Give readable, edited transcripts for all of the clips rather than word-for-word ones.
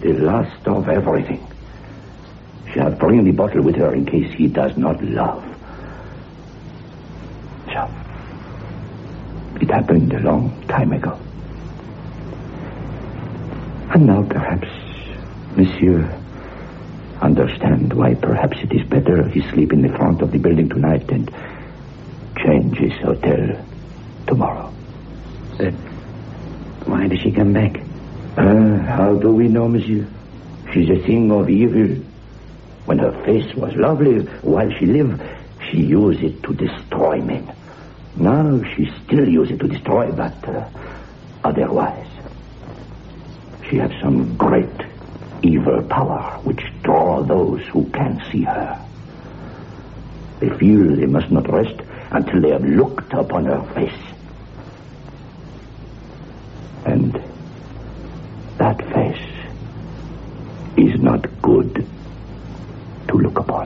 the last of everything. She'll bring the bottle with her in case he does not love. So, it happened a long time ago. And now perhaps, Monsieur, understand why perhaps it is better he sleep in the front of the building tonight and change his hotel tomorrow. Why does she come back? How do we know, Monsieur? She's a thing of evil. When her face was lovely while she lived, she used it to destroy men. Now she still uses it to destroy, but otherwise. She has some great evil power which draw those who can see her. They feel they must not rest until they have looked upon her face. And that face is not good to look upon.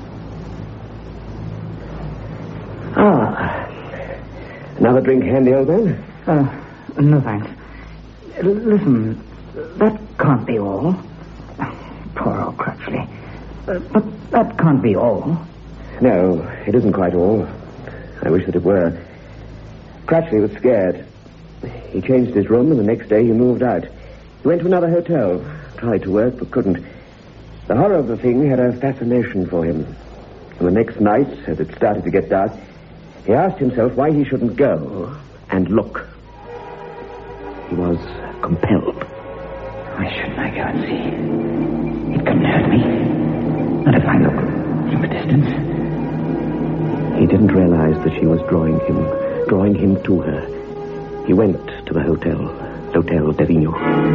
Another drink handy, old man? No, thanks. Listen, that can't be all. Poor old Crutchley. But that can't be all. No, it isn't quite all. I wish that it were. Crutchley was scared. He changed his room, and the next day he moved out. He went to another hotel, tried to work, but couldn't. The horror of the thing had a fascination for him. And the next night, as it started to get dark, he asked himself why he shouldn't go and look. He was compelled. Why shouldn't I go and see? It couldn't hurt me. Not if I look from a distance. He didn't realize that she was drawing him to her. He went to the Hotel d'Avignon.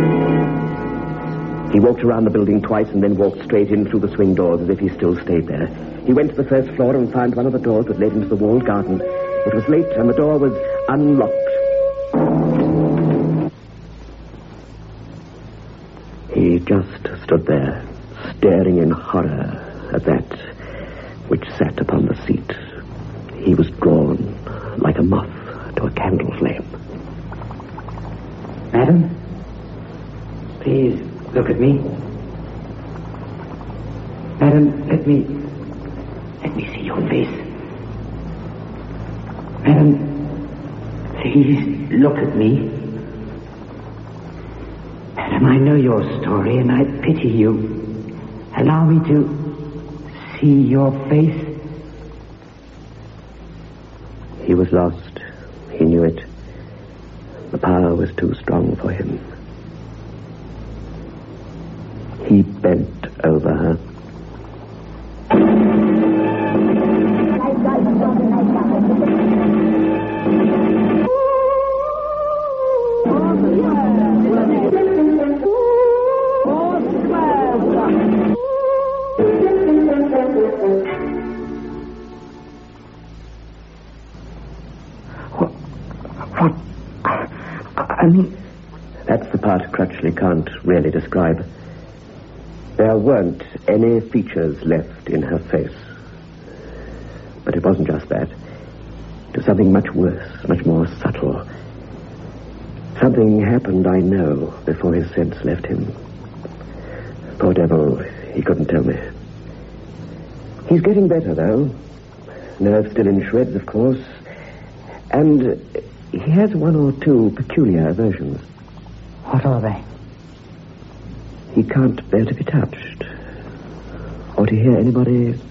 He walked around the building twice and then walked straight in through the swing doors as if he still stayed there. He went to the first floor and found one of the doors that led into the walled garden. It was late and the door was unlocked. He just stood there, staring in horror at that which sat upon the seat. He was drawn like a moth to a candle flame. Madam, please look at me. Madam, let me see your face. Madam, please look at me. Madam, I know your story and I pity you. Allow me to see your face. He was lost. He knew it. The power was too strong for him. He bent over her. What? I mean... That's the part Crutchley can't really describe. There weren't any features left in her face. But it wasn't just that. It was something much worse, much more subtle. Something happened, I know, before his sense left him. Poor devil, he couldn't tell me. He's getting better, though. Nerves still in shreds, of course. And he has one or two peculiar aversions. What are they? He can't bear to be touched. Or to hear anybody